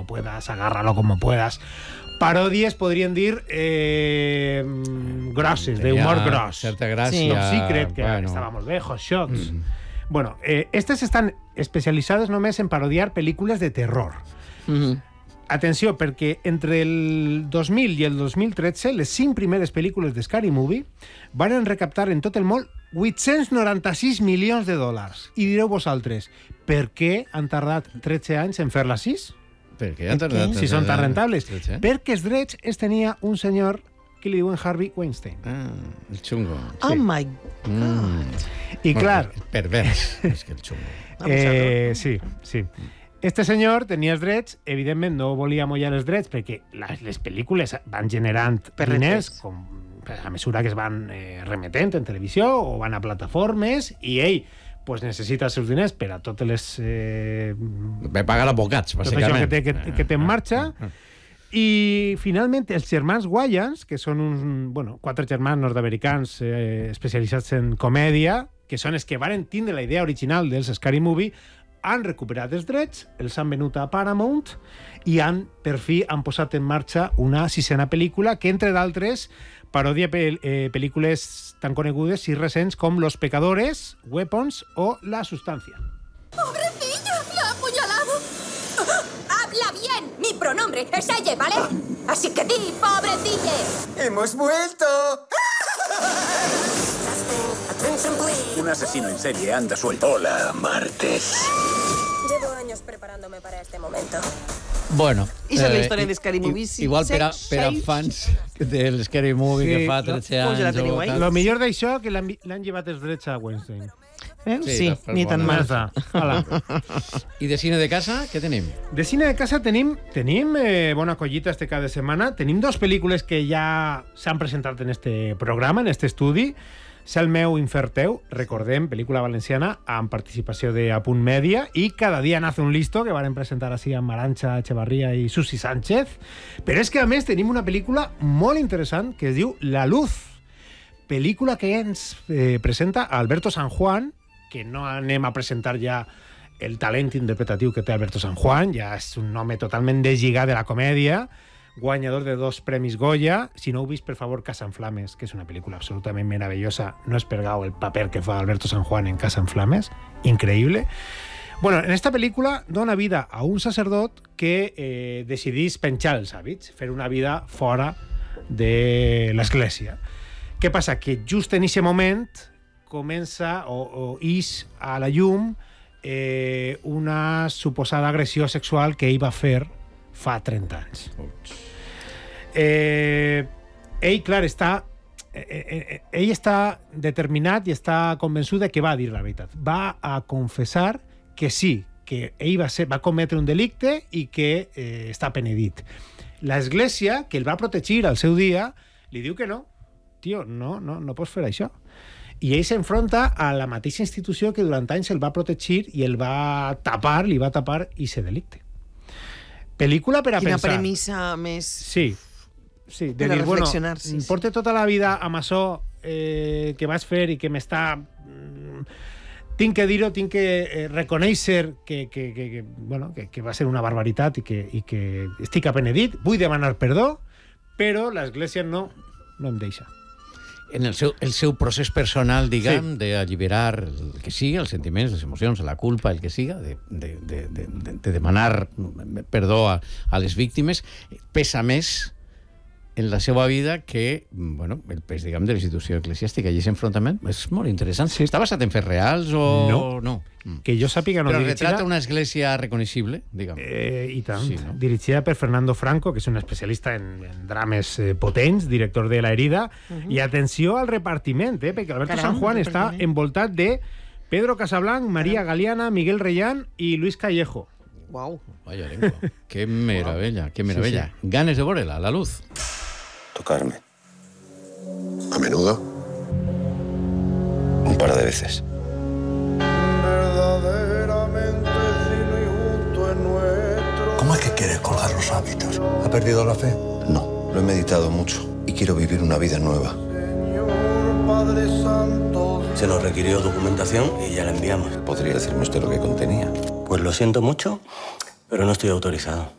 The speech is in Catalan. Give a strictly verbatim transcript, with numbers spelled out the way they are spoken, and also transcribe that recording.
puedas, agárralo como puedas. Parodies, podríem dir, eh, grosses, d'humor gros. Certa gràcia. Top Secret, que bueno. estava molt bé, Hot Shots. Mm. Bueno, eh, aquestes estan especialitzades només en parodiar pel·lícules de terror. Mm-hmm. Atenció, perquè entre el dos mil i el dos mil tretze, les cinc primeres pel·lícules de Scary Movie van recaptar en tot el món vuit-cents noranta-sis milions de dòlars. I direu vosaltres, per què han tardat tretze anys en fer-la sis? Per què han tardat? Si són tan rentables. tretze? Perquè els drets es tenia un senyor que li diuen Harvey Weinstein. Ah, el xungo. Oh my Mm. I clar... Pervers, és que el xungo. Eh, sí, sí. Este senyor tenia els drets, evidentment no volia mollar els drets perquè les, les pel·lícules van generant diners com, a mesura que es van eh, remetent en televisió o van a plataformes i ell pues, necessita els seus diners per a totes les... Eh, Ve pagar advocats, tot bàsicament. això que té, que, que té en marxa. I finalment els germans Wayans, que són uns, bueno, quatre germans nord-americans eh, especialitzats en comèdia, que són els que varen tindre la idea original dels Scary Movie, han recuperat els drets, els han venut a Paramount i han, per fi, han posat en marxa una sisena pel·lícula que, entre d'altres, parodia pel eh, pel·lícules tan conegudes i recents com Los Pecadores, Weapons o La Sustancia. ¡Pobrecilla! ¡La ha apuñalado! ¡Habla bien! Mi pronombre es ella, ¿vale? Así que di, pobrecilla. ¡Hemos vuelto! Un asesino en serie anda suelto. Hola, Martes. Llevo años preparándome para este momento. Bueno. I és la eh, història de Scary Movie. Sí. Igual per a, Sex, per a sex. fans del Scary Movie Sí, que fa no, tretze pues ja la anys. teniu o ahí. tal. Lo millor d'això que l'han l'han llevat els drets a Weinstein. Eh? Sí, Sí, per ni tan bona. mal. Ja està. Hola. I de cine de casa, què tenim? De cine de casa tenim, tenim eh, bona collita este cada setmana. Tenim dos pel·lícules que ja s'han presentat en este programa, en este estudi. Cel meu, infern teu, recordem, pel·lícula valenciana amb participació de A Punt Mèdia i Cada dia nace un listo, que varen presentar així amb Arantxa Echevarría i Susi Sánchez. Però és que, a més, tenim una pel·lícula molt interessant que es diu La Luz, pel·lícula que ens eh, presenta Alberto San Juan, que no anem a presentar ja el talent interpretatiu que té Alberto San Juan, ja és un home totalment deslligat de la comèdia, guanyador de dos premis Goya. Si no heu vist, per favor, Casa en Flames, que és una pel·lícula absolutament meravellosa. No és per gau el paper que fa Alberto San Juan en Casa en Flames. Increïble. Bueno, en esta pel·lícula dona vida a un sacerdot que eh, decidís penjar els hàbits, fer una vida fora de l'església. Què passa? Que just en aquest moment comença o, o ix a la llum eh, una suposada agressió sexual que ell va fer fa trenta anys. Eh, ell, clar, està... Eh, eh, ell està determinat i està convençut de que va dir la veritat. Va a confessar que sí, que ell va, ser, va cometre un delicte i que eh, està penedit. L'església, que el va protegir al seu dia, li diu que no. Tio, no, no, no pots fer això. I ell s'enfronta a la mateixa institució que durant anys el va protegir i el va tapar, li va tapar ese delicte. Pel·lícula per a Quina pensar. premissa més... Sí, sí, de Per a dir, bueno, reflexionar, sí, sí. porte tota la vida amb això eh, que vas fer i que m'està... mm, tinc que dir-ho, tinc que eh, reconèixer que, que, que, que, bueno, que, que va ser una barbaritat i que, i que estic apenedit, vull demanar perdó, però l'església no, no em deixa. En el seu, el seu procés personal, diguem, Sí. d'alliberar el que sigui, els sentiments, les emocions, la culpa, el que siga, de, de, de, de, de demanar perdó a, a les víctimes, pesa més en la seva vida que, bueno, el pes, diguem, de la institució eclesiàstica. I aquest enfrontament és molt interessant. Sí. Està basat en fets reals o No. no? Mm. Que jo sàpiga no Però dirigida... retrata una església reconeixible, diguem. Eh, I tant. Sí, no? Dirigida per Fernando Franco, que és un especialista en, en drames eh, potents, director de La Herida. Uh-huh. I atenció al repartiment, eh, perquè Alberto Caram, San Juan està repartiment. envoltat de Pedro Casablanc, María Galeana, Miguel Reyán i Luis Callejo. Uau. Vaya lengua. Qué meravella, qué meravella. Sí, sí. Ganes de veure-la, La Luz. Tocarme. A menudo. Un par de veces. ¿Cómo es que quiere colgar los hábitos? ¿Ha perdido la fe? No, lo he meditado mucho y quiero vivir una vida nueva. Se nos requirió documentación y ya la enviamos. ¿Podría decirme usted lo que contenía? Pues lo siento mucho, pero no estoy autorizado.